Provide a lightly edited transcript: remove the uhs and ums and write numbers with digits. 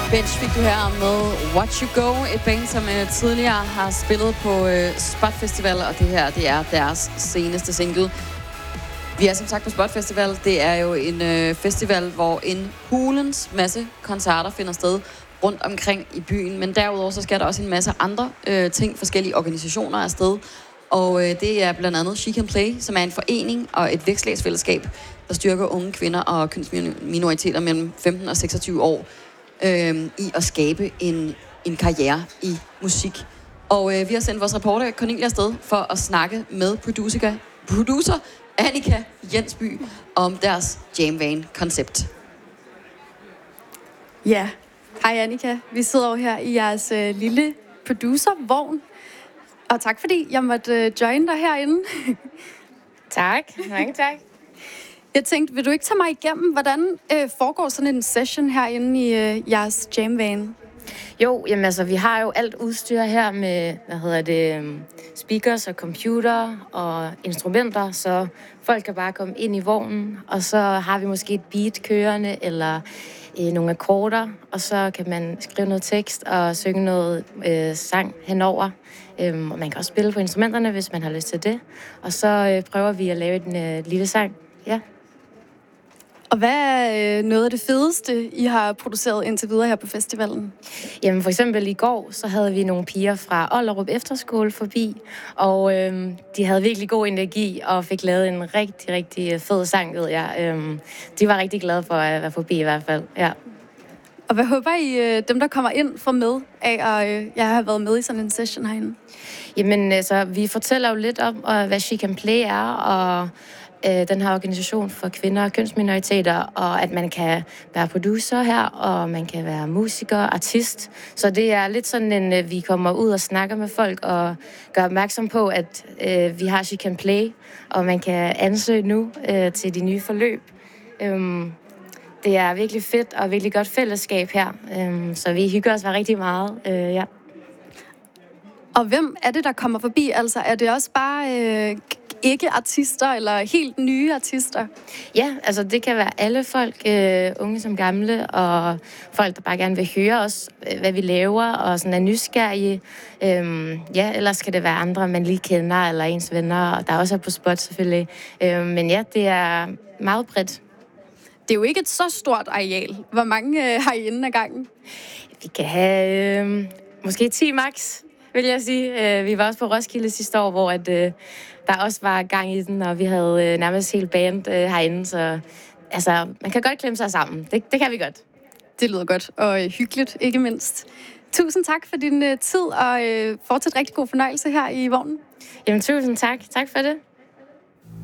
Bench fik du her med Watch You Go, et band, som tidligere har spillet på Spot Festival, og det her, det er deres seneste single. Vi er som sagt på Spot Festival. Det er jo en festival, hvor en hulens masse koncerter finder sted rundt omkring i byen, men derudover så skal der også en masse andre ting, forskellige organisationer er sted. Og det er blandt andet She Can Play, som er en forening og et vækstlagsfællesskab, der styrker unge kvinder og kønsminoriteter mellem 15 og 26 år i at skabe en karriere i musik. Og vi har sendt vores reporter Cornelia afsted for at snakke med producer Annika Jensby om deres Jamvan-koncept. Ja, hej Annika. Vi sidder jo her i jeres lille producervogn. Og tak fordi jeg måtte join dig herinde. Tak, mange tak. Jeg tænkte, vil du ikke tage mig igennem, hvordan foregår sådan en session herinde i jeres Jamvan? Jo, jamen altså, vi har jo alt udstyr her med, speakers og computer og instrumenter, så folk kan bare komme ind i vognen, og så har vi måske et beat kørende, eller nogle akkorder, og så kan man skrive noget tekst og synge noget sang henover. Og man kan også spille på instrumenterne, hvis man har lyst til det. Og så prøver vi at lave en lille sang, ja. Og hvad er noget af det fedeste, I har produceret indtil videre her på festivalen? Jamen for eksempel i går, så havde vi nogle piger fra Ollerup Efterskole forbi, og de havde virkelig god energi og fik lavet en rigtig, rigtig fed sang, ved jeg. De var rigtig glade for at være forbi i hvert fald, ja. Og hvad håber I, dem der kommer ind, får med af at jeg har været med i sådan en session herinde? Jamen altså, vi fortæller jo lidt om, hvad She Can Play er, og den her organisation for kvinder og kønsminoriteter, og at man kan være producer her, og man kan være musiker, artist. Så det er lidt sådan vi kommer ud og snakker med folk, og gør opmærksom på, at vi har She Can Play, og man kan ansøge nu til de nye forløb. Det er virkelig fedt og virkelig godt fællesskab her, så vi hygger os rigtig meget, ja. Og hvem er det, der kommer forbi? Altså, er det også bare ikke-artister eller helt nye artister? Ja, altså det kan være alle folk, unge som gamle, og folk, der bare gerne vil høre os, hvad vi laver, og sådan er nysgerrige. Ja, ellers kan det være andre, man lige kender, eller ens venner, og der er også på Spot selvfølgelig. Men ja, det er meget bredt. Det er jo ikke et så stort areal. Hvor mange har I inden ad gangen? Vi kan have måske 10 max, vil jeg sige. Vi var også på Roskilde sidste år, hvor der også var gang i den, og vi havde nærmest helt band herinde, så altså, man kan godt klemme sig sammen. Det kan vi godt. Det lyder godt, og hyggeligt, ikke mindst. Tusind tak for din tid, og fortsat rigtig god fornøjelse her i vognen. Jamen, tusind tak. Tak for det.